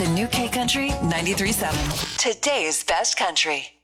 The new K Country 93.7. Today's best country.